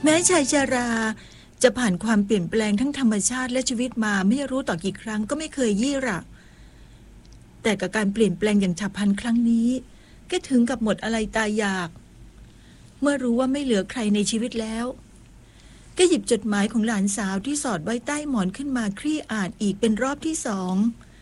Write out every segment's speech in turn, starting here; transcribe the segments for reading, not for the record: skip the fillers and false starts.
แม้ชายชราจะผ่านความเปลี่ยนแปลงทั้งธรรมชาติและชีวิตมาไม่รู้ต่อกี่ครั้งก็ไม่เคยยี่หระแต่กับการเปลี่ยนแปลงอย่างฉับพลันครั้งนี้ก็ถึงกับหมดอะไรตายอยากเมื่อรู้ว่าไม่เหลือใครในชีวิตแล้วก็หยิบจดหมายของหลานสาวที่สอดไว้ใต้หมอนขึ้นมาคลี่อ่านอีกเป็นรอบที่2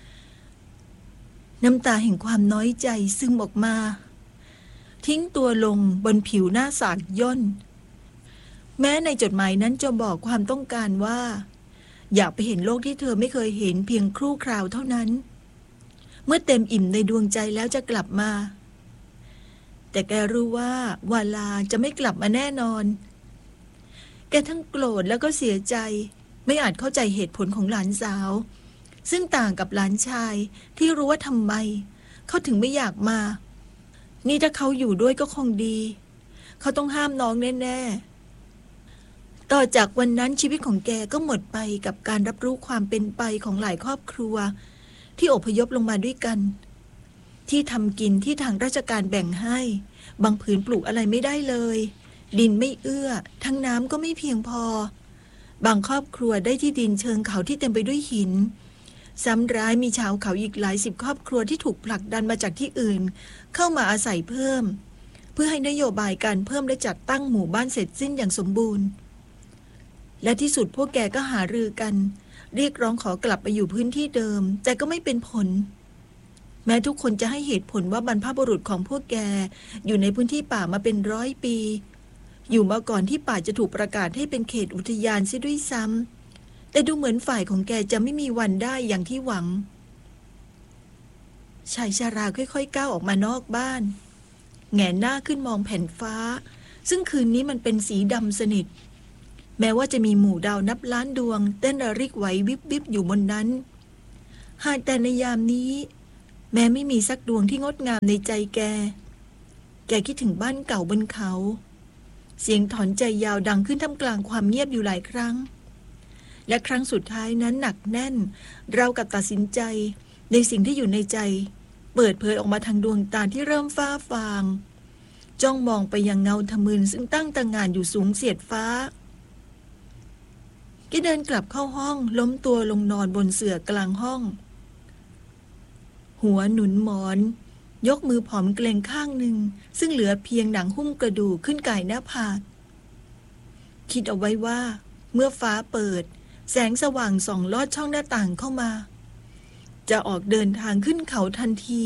น้ำตาแห่งความน้อยใจซึมออกมาทิ้งตัวลงบนผิวหน้าสากย่นแม้ในจดหมายนั้นจะบอกความต้องการว่าอยากไปเห็นโลกที่เธอไม่เคยเห็นเพียงครู่คราวเท่านั้นเมื่อเต็มอิ่มในดวงใจแล้วจะกลับมาแต่แกรู้ว่าวาลาจะไม่กลับมาแน่นอนแกทั้งโกรธแล้วก็เสียใจไม่อาจเข้าใจเหตุผลของหลานสาวซึ่งต่างกับหลานชายที่รู้ว่าทำไมเขาถึงไม่อยากมานี่ถ้าเขาอยู่ด้วยก็คงดีเขาต้องห้ามน้องแน่ๆต่อจากวันนั้นชีวิตของแกก็หมดไปกับการรับรู้ความเป็นไปของหลายครอบครัวที่อพยพลงมาด้วยกันที่ทำกินที่ทางราชการแบ่งให้บางผืนปลูกอะไรไม่ได้เลยดินไม่เอื้อทั้งน้ำก็ไม่เพียงพอบางครอบครัวได้ที่ดินเชิงเขาที่เต็มไปด้วยหินซ้ำร้ายมีชาวเขาอีกหลายสิบครอบครัวที่ถูกผลักดันมาจากที่อื่นเข้ามาอาศัยเพิ่มเพื่อให้นโยบายการเพิ่มและจัดตั้งหมู่บ้านเสร็จสิ้นอย่างสมบูรณ์และที่สุดพวกแกก็หารือกันเรียกร้องขอกลับไปอยู่พื้นที่เดิมแต่ก็ไม่เป็นผลแม้ทุกคนจะให้เหตุผลว่าบรรพบุรุษของพวกแกอยู่ในพื้นที่ป่ามาเป็น100 ปีอยู่มาก่อนที่ป่าจะถูกประกาศให้เป็นเขตอุทยานเสียด้วยซ้ำแต่ดูเหมือนฝ่ายของแกจะไม่มีวันได้อย่างที่หวังชายชราค่อยๆก้าวออกมานอกบ้านแงนหน้าขึ้นมองแผ่นฟ้าซึ่งคืนนี้มันเป็นสีดำสนิทแม้ว่าจะมีหมู่ดาวนับล้านดวงเต้นระริกไหววิบวิบอยู่บนนั้นหากแต่ในยามนี้แม้ไม่มีสักดวงที่งดงามในใจแกคิดถึงบ้านเก่าบนเขาเสียงถอนใจยาวดังขึ้นท่ามกลางความเงียบอยู่หลายครั้งและครั้งสุดท้ายนั้นหนักแน่นเรากับตัดสินใจในสิ่งที่อยู่ในใจเปิดเผยออกมาทางดวงตาที่เริ่มฟ้าฟางจ้องมองไปยังเงาทะมึนซึ่งตั้งตระหง่านอยู่สูงเสียดฟ้าแกเดินกลับเข้าห้องล้มตัวลงนอนบนเสื่อกลางห้องหัวหนุนหมอนยกมือผอมเกร็งข้างหนึ่งซึ่งเหลือเพียงหนังหุ้มกระดูกขึ้นก่ายหน้าผากคิดเอาไว้ว่าเมื่อฟ้าเปิดแสงสว่างส่องลอดช่องหน้าต่างเข้ามาจะออกเดินทางขึ้นเขาทันที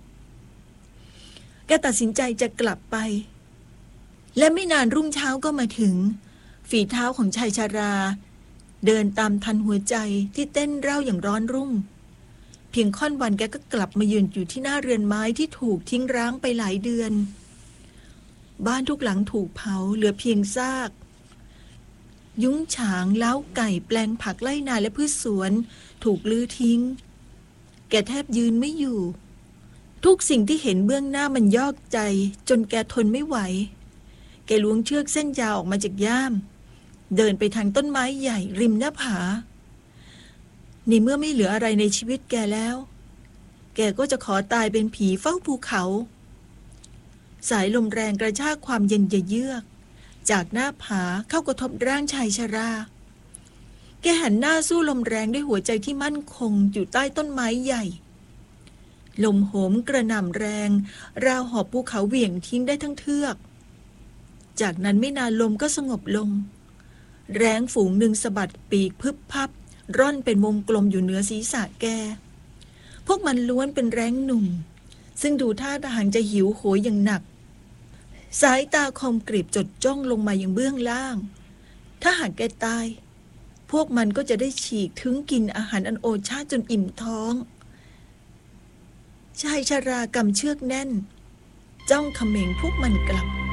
แกตัดสินใจจะกลับไปและไม่นานรุ่งเช้าก็มาถึงฝีเท้าของชายชราเดินตามทันหัวใจที่เต้นเร่าอย่างร้อนรุ่มเพียงค่อนวันแกก็กลับมายืนอยู่ที่หน้าเรือนไม้ที่ถูกทิ้งร้างไปหลายเดือนบ้านทุกหลังถูกเผาเหลือเพียงซากยุ้งฉางเล้าไก่แปลงผักไร่นาและพืชสวนถูกลื้อทิ้งแกแทบยืนไม่อยู่ทุกสิ่งที่เห็นเบื้องหน้ามันยอกใจจนแกทนไม่ไหวแกล้วงเชือกเส้นยาวออกมาจากย่ามเดินไปทางต้นไม้ใหญ่ริมหน้าผาในเมื่อไม่เหลืออะไรในชีวิตแกแล้วแกก็จะขอตายเป็นผีเฝ้าภูเขาสายลมแรงกระชากความเย็นเยือกจากหน้าผาเข้ากระทบร่างชายชราแกหันหน้าสู้ลมแรงด้วยหัวใจที่มั่นคงอยู่ใต้ต้นไม้ใหญ่ลมโหมกระหน่ำแรงราวหอบภูเขาเหวี่ยงทิ้งได้ทั้งเทือกจากนั้นไม่นานลมก็สงบลงแร้งฝูงหนึ่งสะบัดปีกพึบพับร่อนเป็นวงกลมอยู่เหนือศีรษะแกพวกมันล้วนเป็นแร้งหนุ่มซึ่งดูท่าทางจะหิวโหยอย่างหนักสายตาคมกริบจดจ้องลงมาอย่างเบื้องล่างถ้าหากแกตายพวกมันก็จะได้ฉีกถึงกินอาหารอันโอชาจนอิ่มท้องชายชรากำเชือกแน่นจ้องเขม็งพวกมันกลับ